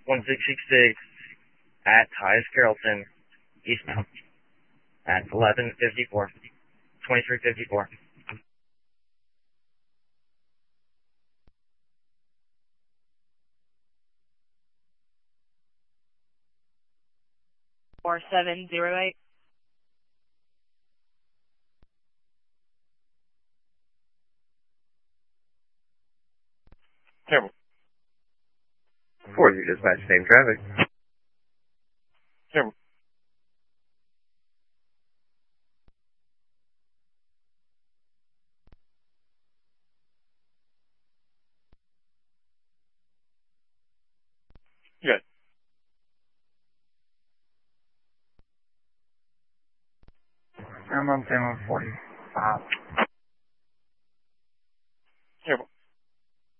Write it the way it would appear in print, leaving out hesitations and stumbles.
1666 at Tyus Carrollton, eastbound, at 1154, 2354. Four 708. Terrible. 40 dispatch, same traffic. Terrible. Good. I'm on 45.